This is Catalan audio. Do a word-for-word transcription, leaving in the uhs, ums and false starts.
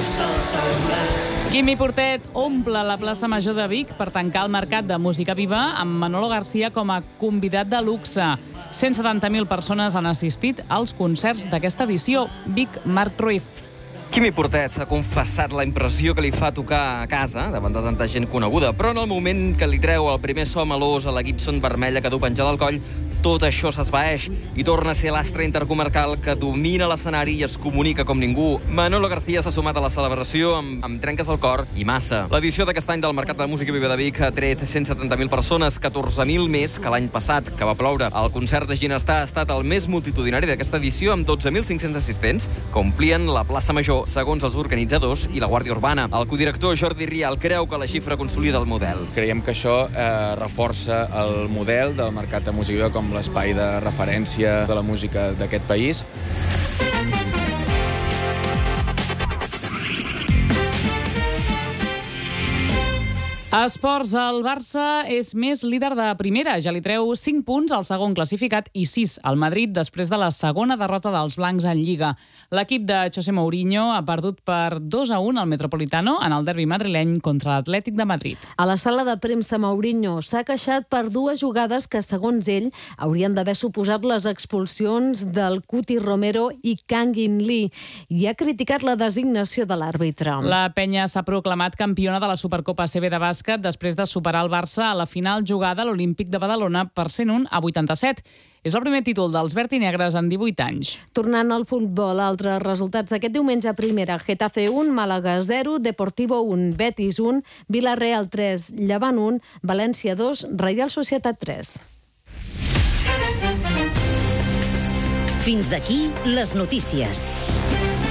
Quimi Portet omple la plaça Major de Vic per tancar el mercat de música viva amb Manolo García com a convidat de luxe. cent setanta mil persones han assistit als concerts d'aquesta edició. Vic, Marc Ruiz. Quimi Portet ha confessat la impressió que li fa tocar a casa davant de tanta gent coneguda, però en el moment que li treu el primer so melós a la Gibson vermella que du penjada al coll, tot això s'esvaeix i torna a ser l'astre intercomarcal que domina l'escenari i es comunica com ningú. Manolo García s'ha sumat a la celebració amb, amb trenques al cor i massa. L'edició d'aquest any del Mercat de Música Viva de Vic ha tret cent setanta mil persones, catorze mil més que l'any passat, que va ploure. El concert de Ginestar ha estat el més multitudinari d'aquesta edició, amb dotze mil cinc-cents assistents, que omplien la plaça Major, segons els organitzadors i la Guàrdia Urbana. El codirector Jordi Rial creu que la xifra consolida el model. Creiem que això eh, reforça el model del Mercat de Música Viva com l'espai de referència de la música d'aquest país. Esports, el Barça és més líder de primera. Ja li treu cinc punts al segon classificat i sis al Madrid després de la segona derrota dels blancs en Lliga. L'equip de José Mourinho ha perdut per dos a un al Metropolitano en el derbi madrileny contra l'Atlètic de Madrid. A la sala de premsa, Mourinho s'ha queixat per dues jugades que, segons ell, haurien d'haver suposat les expulsions del Cuti Romero i Kang In Lee, i ha criticat la designació de l'àrbitre. La penya s'ha proclamat campiona de la Supercopa A C B de bàsquet després de superar el Barça a la final jugada a l'Olímpic de Badalona per cent un a vuitanta-set. És el primer títol dels verdinegres en divuit anys. Tornant al futbol, altres resultats d'aquest diumenge a primera. Getafe un, Màlaga zero, Deportivo un, Betis un, Villarreal tres, Llevant un, València dos, Reial Societat tres. Fins aquí les notícies.